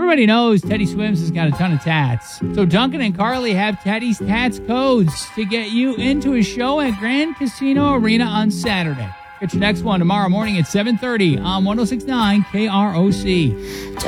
Everybody knows Teddy Swims has got a ton of tats. So Duncan and Carly have Teddy's tats codes to get you into a show at Grand Casino Arena on Saturday. Get your next one tomorrow morning at 7:30 on 106.9 KROC.